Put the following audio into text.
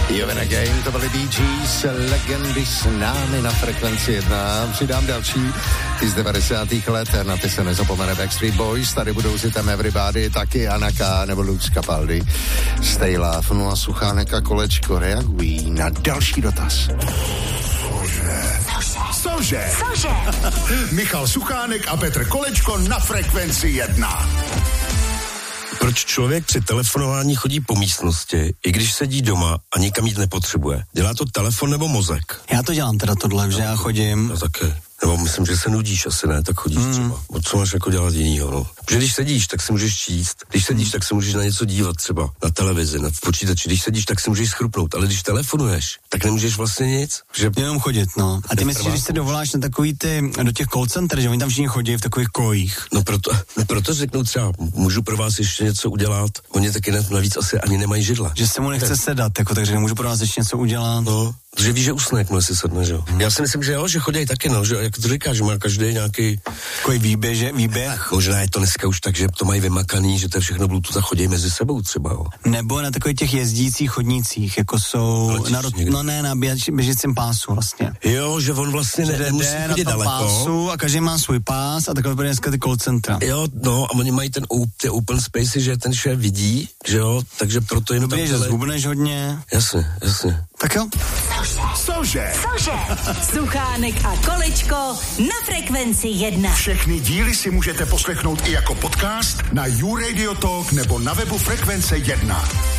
You're in a game, to byly Bee Gees, legendy s námi na Frekvenci 1. Přidám další z 90. let, na ty se nezapomene Backstreet Boys, tady budou si tam Everybody, taky Anaka nebo Lux Capaldi. Stay Love, no a Suchánek a Kolečko reagují na další dotaz. Cože? Michal Suchánek a Petr Kolečko na Frekvenci 1. Proč člověk při telefonování chodí po místnosti, i když sedí doma a nikam jít nepotřebuje? Dělá to telefon nebo mozek? Já to dělám teda tohle, že já chodím. Já taky. Nebo myslím, že se nudíš asi, ne? Tak chodíš třeba. O co máš jako dělat jinýho, no? Protože když sedíš, tak si můžeš číst. Když sedíš, tak si můžeš na něco dívat třeba. Na televizi, na počítači. Když sedíš, tak si můžeš schrupnout. Ale když telefonuješ, tak nemůžeš vlastně nic. Že... Jenom chodit, no. A ty myslíš, že když se dovoláš na takový do těch call center, že oni tam všichni chodí v takových kojích? No proto řeknu třeba, můžu pro vás ještě něco udělat. Oni taky navíc asi ani nemají židla. Že se mu nechce sedat, jako, takže nemůžu pro vás ještě něco udělat. No. Že víš, že usne, jakmile si sedne, že jo. Já si myslím, že jo, že chodí taky, no, že jak to říkáš, že má každý nějaký takový výběh. Možná je to dneska už tak, že to mají vymakaný, že to je všechno Bluetooth a chodí mezi sebou třeba, jo. Nebo na takových těch jezdících chodnících, jako jsou na běžícím pásu vlastně. Jo, že on vlastně nemusí chodit daleko. Pásu a každý má svůj pás a takhle bude dneska ty call centra. Jo, no a oni mají ty open spacey, že ten šéf vidí, že jo, takže proto jim dobrý, že zhubneš hodně. Jasně. Tak jo. Cože? Suchánek a Kolečko na Frekvenci 1. Všechny díly si můžete poslechnout i jako podcast na YouRadio Talk nebo na webu Frekvence 1.